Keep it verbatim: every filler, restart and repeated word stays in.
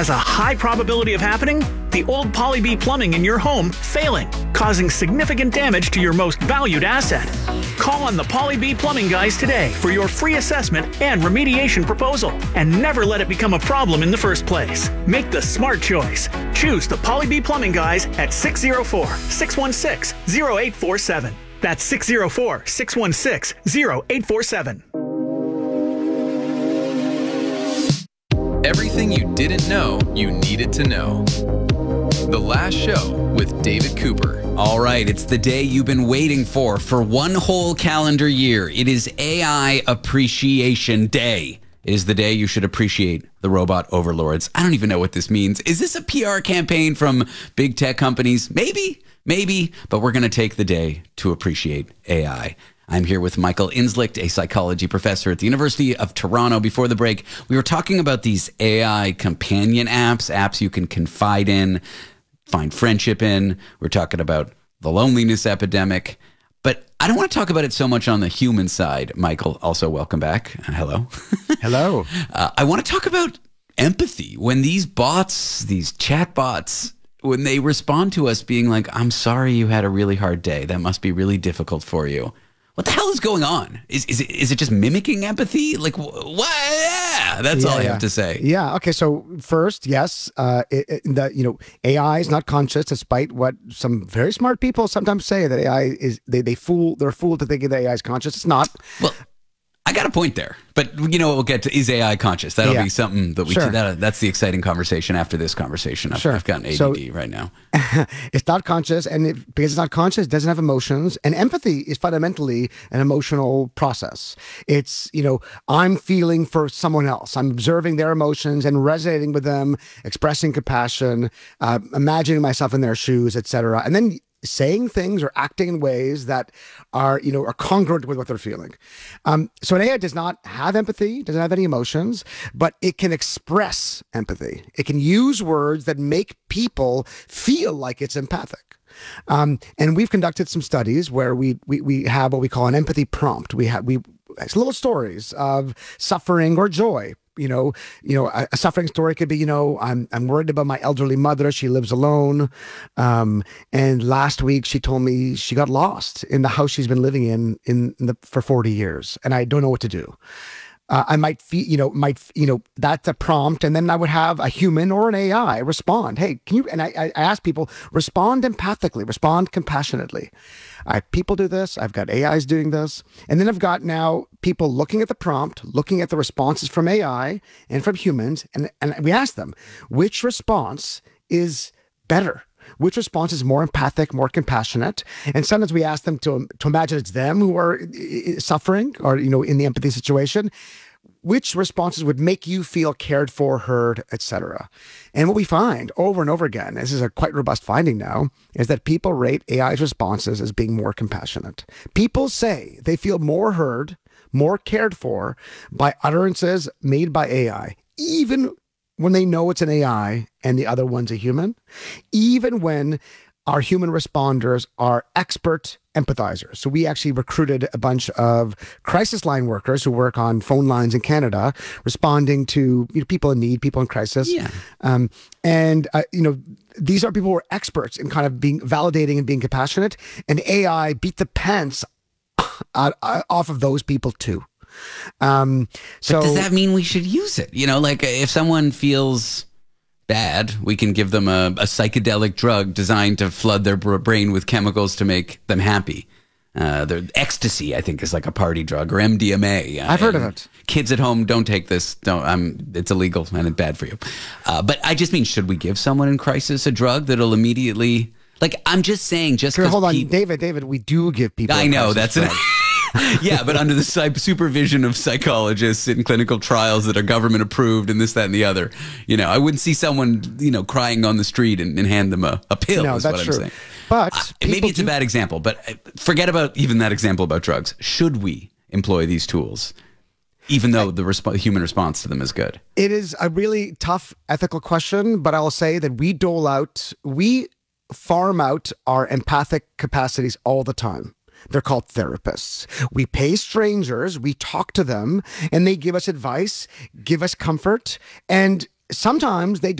has a high probability of happening? The old Poly-B plumbing in your home failing, causing significant damage to your most valued asset. Call on the Poly-B plumbing guys today for your free assessment and remediation proposal, and never let it become a problem in the first place. Make the smart choice. Choose the Poly-B plumbing guys at six oh four, six one six, oh eight four seven. That's six oh four, six one six, oh eight four seven. Everything you didn't know you needed to know. The Last Show with David Cooper. All right, it's the day you've been waiting for for one whole calendar year. It is A I Appreciation Day. It is the day you should appreciate the robot overlords. I don't even know what this means. Is this a P R campaign from big tech companies? Maybe, maybe, but we're going to take the day to appreciate A I. I'm here with Michael Inslicht, a psychology professor at the University of Toronto. Before the break, we were talking about these A I companion apps, apps you can confide in, find friendship in. We're talking about the loneliness epidemic. But I don't want to talk about it so much on the human side. Michael, also welcome back. Uh, hello. Hello. uh, I want to talk about empathy. When these bots, these chat bots, when they respond to us being like, I'm sorry you had a really hard day. That must be really difficult for you. What the hell is going on? Is is it, is it just mimicking empathy? Like, wh- what? Yeah, that's yeah, all I yeah. have to say. Yeah. Okay. So first, yes, uh, it, it, the, you know, A I is not conscious, despite what some very smart people sometimes say that A I is. They they fool. They're fooled to thinking that A I is conscious. It's not. Well, I got a point there, but you know, we'll get to is A I conscious? That'll yeah. be something that we. Sure. Can, that, that's the exciting conversation after this conversation. I've, Sure. I've gotten A D D So, right now. It's not conscious, and it, because it's not conscious, it doesn't have emotions. And empathy is fundamentally an emotional process. It's, you know, I'm feeling for someone else. I'm observing their emotions and resonating with them, expressing compassion, uh, imagining myself in their shoes, et cetera. And then saying things or acting in ways that are, you know, are congruent with what they're feeling. Um, so an A I does not have empathy, doesn't have any emotions, but it can express empathy. It can use words that make people feel like it's empathic. Um, and we've conducted some studies where we, we we have what we call an empathy prompt. We have we it's little stories of suffering or joy. You know, you know, a, a suffering story could be, you know, I'm I'm worried about my elderly mother. She lives alone, um, and last week she told me she got lost in the house she's been living in in the, for forty years, and I don't know what to do. Uh, I might feel, you know, might, you know, that's a prompt. And then I would have a human or an A I respond. Hey, can you, and I, I ask people, respond empathically, respond compassionately. I have people do this. I've got A Is doing this. And then I've got now people looking at the prompt, looking at the responses from A I and from humans. And, and we ask them, which response is better? Which response is more empathic, more compassionate? And sometimes we ask them to, to imagine it's them who are suffering or, you know, in the empathy situation. Which responses would make you feel cared for, heard, et cetera? And what we find over and over again, this is a quite robust finding now, is that people rate A I's responses as being more compassionate. People say they feel more heard, more cared for by utterances made by A I, even when they know it's an A I and the other one's a human, even when our human responders are expert empathizers. So we actually recruited a bunch of crisis line workers who work on phone lines in Canada, responding to, you know, people in need, people in crisis. Yeah. Um, and, uh, you know, these are people who are experts in kind of being validating and being compassionate. And A I beat the pants uh, uh, off of those people too. Um, so But does that mean we should use it? You know, like if someone feels bad, we can give them a, a psychedelic drug designed to flood their br- brain with chemicals to make them happy. Uh, the ecstasy, I think, is like a party drug, or M D M A. I've heard of it. Kids at home, don't take this. Don't. Um, it's illegal and it's bad for you. Uh, but I just mean, should we give someone in crisis a drug that'll immediately? Like, I'm just saying, just Here, hold on, pe- David. David, we do give people. I a know crisis that's it. drug. Yeah, but under the psy- supervision of psychologists in clinical trials that are government approved and this, that, and the other. You know, I wouldn't see someone, you know, crying on the street and, and hand them a, a pill. No, is that's what I'm true. saying. But Uh, maybe people it's a do- bad example, but uh, forget about even that example about drugs. Should we employ these tools, even though the resp- human response to them is good? It is a really tough ethical question, but I'll say that we dole out, we farm out our empathic capacities all the time. They're called therapists. We pay strangers, we talk to them, and they give us advice, give us comfort, and sometimes they